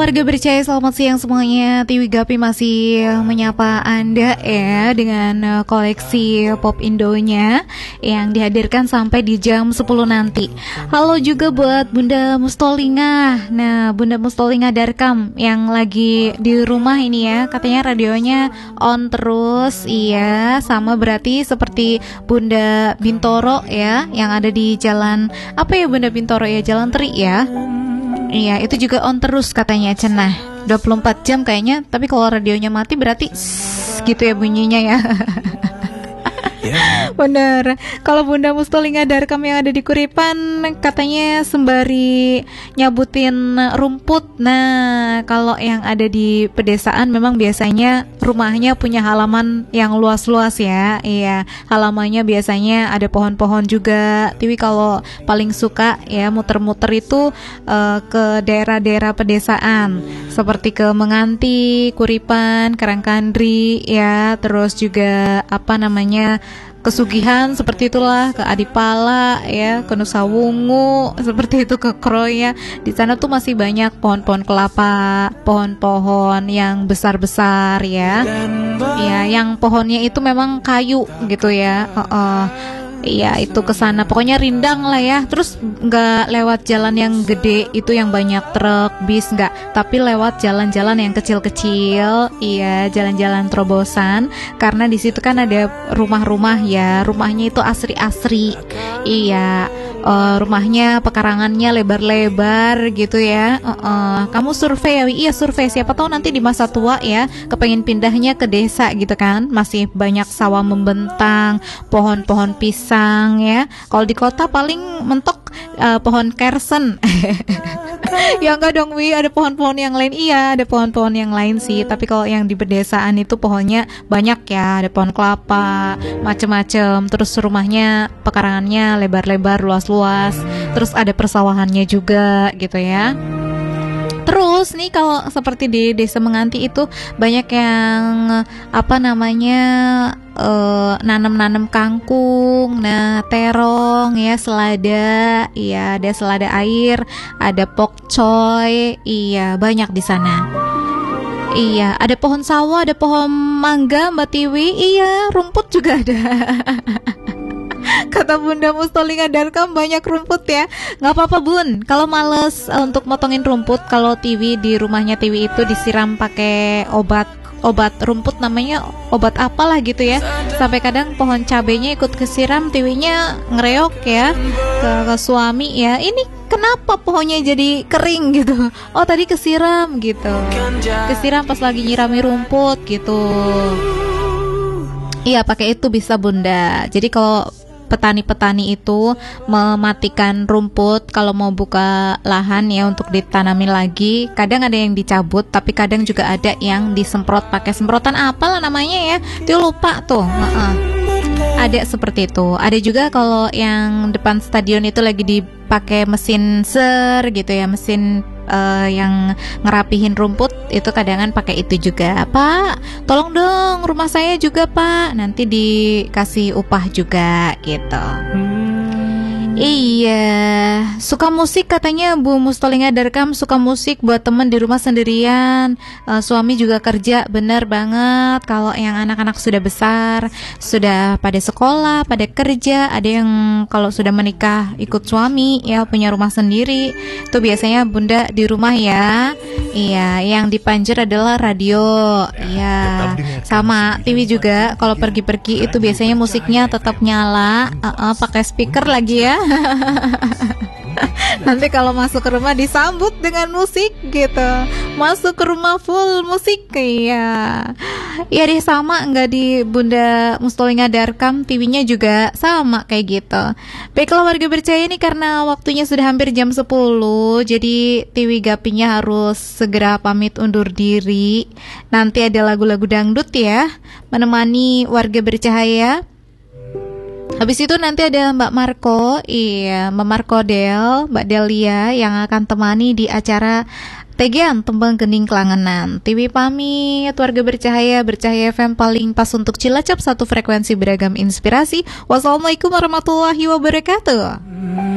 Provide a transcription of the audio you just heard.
warga bercahaya, selamat siang semuanya. Tiwi Gapi masih menyapa Anda ya dengan koleksi pop Indonya yang dihadirkan sampai di jam 10 nanti. Halo juga buat Bunda Mustolinga. Nah, Bunda Mustolinga Darkam yang lagi di rumah ini ya, katanya radionya on terus. Iya, sama berarti seperti Bunda Bintoro ya, yang ada di jalan apa ya Bunda Bintoro ya, Jalan Teri ya. Iya, itu juga on terus katanya cenah 24 jam kayaknya. Tapi kalau radionya mati berarti gitu ya bunyinya ya. Bener. Kalau Bunda Mustolinga Darkam yang ada di Kuripan katanya sembari nyabutin rumput. Nah, kalau yang ada di pedesaan memang biasanya rumahnya punya halaman yang luas-luas ya. Iya, halamannya biasanya ada pohon-pohon juga. Tiwi kalau paling suka ya muter-muter itu ke daerah-daerah pedesaan seperti ke Menganti, Kuripan, Karangkandri ya, terus juga apa namanya Kesugihan seperti itulah, ke Adipala ya, ke Nusa Wungu seperti itu, ke Kroya. Di sana tuh masih banyak pohon-pohon kelapa, pohon-pohon yang besar-besar ya. Ya, yang pohonnya itu memang kayu gitu ya. Iya, itu ke sana. Pokoknya rindang lah ya. Terus nggak lewat jalan yang gede itu yang banyak truk, bis nggak, tapi lewat jalan-jalan yang kecil-kecil. Iya, jalan-jalan terobosan. Karena di situ kan ada rumah-rumah ya. Rumahnya itu asri-asri. Iya, rumahnya pekarangannya lebar-lebar gitu ya. Kamu survei ya? Iya survei. Siapa tahu nanti di masa tua ya, kepengen pindahnya ke desa gitu kan. Masih banyak sawah membentang, pohon-pohon pisang ya. Kalau di kota paling mentok pohon kersen. Ya enggak dong Wi, ada pohon-pohon yang lain. Iya, ada pohon-pohon yang lain sih. Tapi kalau yang di pedesaan itu pohonnya banyak ya. Ada pohon kelapa, macem-macem. Terus rumahnya, pekarangannya lebar-lebar, luas-luas. Terus ada persawahannya juga gitu ya. Terus nih kalau seperti di Desa Menganti itu banyak yang apa namanya nanam-nanam kangkung, nah terong ya, selada, iya ada selada air, ada pokcoy, iya banyak di sana. Iya, ada pohon sawo, ada pohon mangga Mbak Tiwi, iya rumput juga ada. Kata Bunda Mustolinga Darkam banyak rumput ya. Nggak apa-apa Bun, kalau males untuk motongin rumput, kalau Tiwi di rumahnya Tiwi itu disiram pakai obat rumput, namanya obat apalah gitu ya. Sampai kadang pohon cabenya ikut kesiram, Tiwinya ngereok ya ke suami ya. Ini kenapa pohonnya jadi kering gitu? Oh tadi kesiram gitu. Kesiram pas lagi nyirami rumput gitu. Iya pakai itu bisa Bunda. Jadi kalau petani-petani itu mematikan rumput kalau mau buka lahan ya untuk ditanami lagi, kadang ada yang dicabut, tapi kadang juga ada yang disemprot pakai semprotan apalah namanya ya, itu lupa tuh. Ada seperti itu. Ada juga kalau yang depan stadion itu lagi dipakai mesin ser gitu ya, mesin yang ngerapihin rumput itu kadangan pakai itu juga. Pak, tolong dong rumah saya juga Pak, nanti dikasih upah juga gitu. Iya, suka musik katanya Bu Mustolinga Darkam, suka musik buat temen di rumah sendirian. Suami juga kerja, bener banget. Kalau yang anak-anak sudah besar, sudah pada sekolah, pada kerja, ada yang kalau sudah menikah ikut suami ya, punya rumah sendiri. Itu biasanya Bunda di rumah ya. Iya, yang dipanjer adalah radio. Iya, sama TV juga. Kalau pergi-pergi itu biasanya musiknya tetap nyala, pakai speaker lagi ya. Nanti kalau masuk ke rumah disambut dengan musik gitu. Masuk ke rumah full musik. Iya. Iya deh, sama nggak di Bunda Mustolinga Darkam, TV-nya juga sama kayak gitu. Baiklah warga bercahaya, ini karena waktunya sudah hampir jam 10, jadi TV Gapinya harus segera pamit undur diri. Nanti ada lagu-lagu dangdut ya menemani warga bercahaya. Habis itu nanti ada Mbak Marco, iya Mbak Marco Del, Mbak Delia yang akan temani di acara Tegian Tembang Gening Kelangenan. TV pamit, warga bercahaya, Bercahaya FM paling pas untuk Cilacap, satu frekuensi beragam inspirasi. Wassalamualaikum warahmatullahi wabarakatuh.